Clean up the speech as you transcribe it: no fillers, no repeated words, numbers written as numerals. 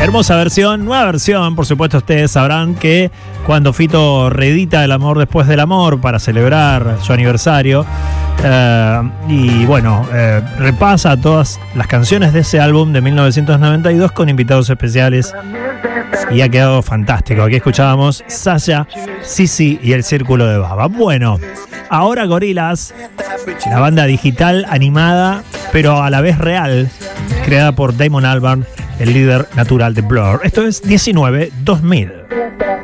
Hermosa versión, nueva versión. Por supuesto, ustedes sabrán que cuando Fito reedita El amor después del amor para celebrar su aniversario, y bueno, repasa todas las canciones de ese álbum de 1992 con invitados especiales y ha quedado fantástico. Aquí escuchábamos Sasha, Sisi y el Círculo de Baba. Bueno, ahora Gorillaz, la banda digital animada pero a la vez real, creada por Damon Albarn, el líder natural de Blur. Esto es 19-2000.